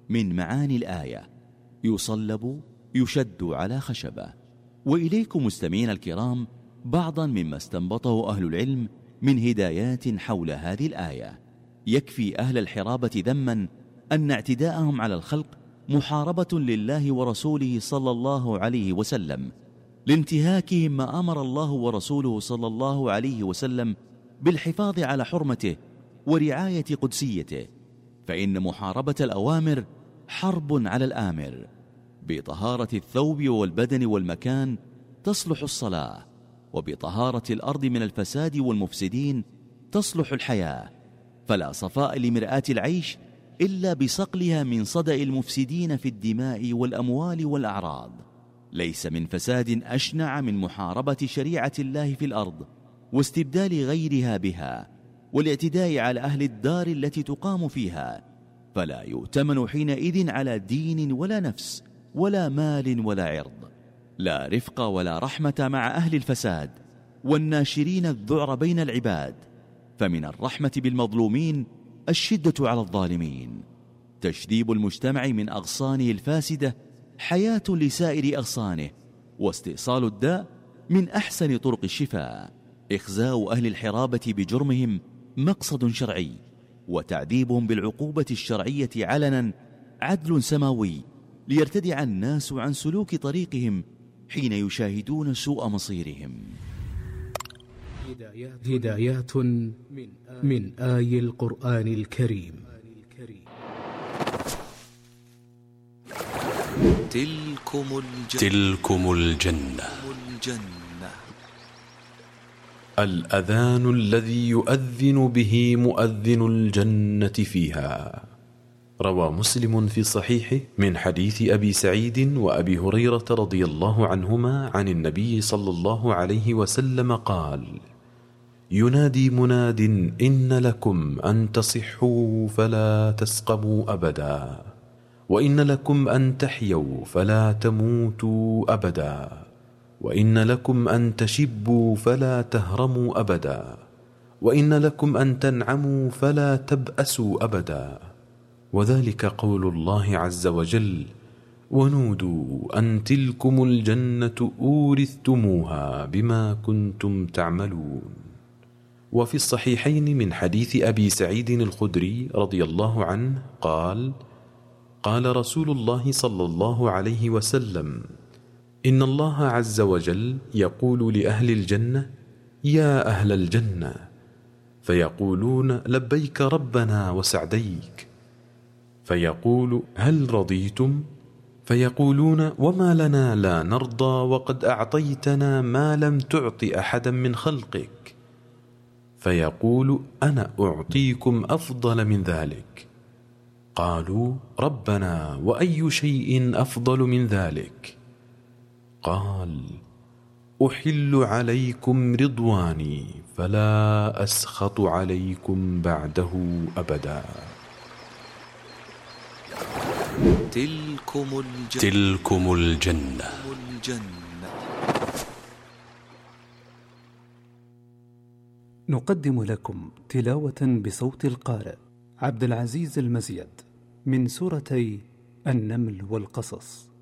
من معاني الآية: يصلب يشد على خشبة. وإليكم مستمعين الكرام بعضا مما استنبطه أهل العلم من هدايات حول هذه الآية. يكفي أهل الحرابة ذما أن اعتداءهم على الخلق محاربة لله ورسوله صلى الله عليه وسلم، لانتهاكهم ما أمر الله ورسوله صلى الله عليه وسلم بالحفاظ على حرمته ورعاية قدسيته. فإن محاربة الأوامر حرب على الآمر. بطهارة الثوب والبدن والمكان تصلح الصلاة، وبطهارة الأرض من الفساد والمفسدين تصلح الحياة. فلا صفاء لمرآة العيش إلا بصقلها من صدأ المفسدين في الدماء والأموال والأعراض. ليس من فساد أشنع من محاربة شريعة الله في الأرض واستبدال غيرها بها، والاعتداء على أهل الدار التي تقام فيها. فلا يؤتمن حينئذ على دين ولا نفس ولا مال ولا عرض. لا رفق ولا رحمة مع أهل الفساد والناشرين الذعر بين العباد. فمن الرحمة بالمظلومين الشدة على الظالمين. تشذيب المجتمع من أغصانه الفاسدة حياة لسائر أغصانه، واستئصال الداء من أحسن طرق الشفاء. إخزاء أهل الحرابة بجرمهم مقصد شرعي، وتعذيبهم بالعقوبة الشرعية علنا عدل سماوي، ليرتدع الناس عن سلوك طريقهم حين يشاهدون سوء مصيرهم. هدايات من آي القرآن الكريم. تلكم الجنة. الأذان الذي يؤذن به مؤذن الجنة فيها. روى مسلم في صحيحه من حديث أبي سعيد وأبي هريرة رضي الله عنهما عن النبي صلى الله عليه وسلم قال: ينادي مناد: إن لكم أن تصحوا فلا تسقموا أبدا، وإن لكم أن تحيوا فلا تموتوا أبدا، وإن لكم أن تشبوا فلا تهرموا أبدا، وإن لكم أن تنعموا فلا تبأسوا أبدا. وذلك قول الله عز وجل: ونودوا أن تلكم الجنة أورثتموها بما كنتم تعملون. وفي الصحيحين من حديث أبي سعيد الخدري رضي الله عنه قال: قال رسول الله صلى الله عليه وسلم: إن الله عز وجل يقول لأهل الجنة: يا أهل الجنة، فيقولون: لبيك ربنا وسعديك. فيقول: هل رضيتم؟ فيقولون: وما لنا لا نرضى وقد أعطيتنا ما لم تعط أحدا من خلقك. فيقول: أنا أعطيكم أفضل من ذلك. قالوا: ربنا وأي شيء أفضل من ذلك؟ قال: أحل عليكم رضواني فلا أسخط عليكم بعده أبدا. تلكم الجنة. نقدم لكم تلاوة بصوت القارئ عبد العزيز المزيد من سورتي النمل والقصص.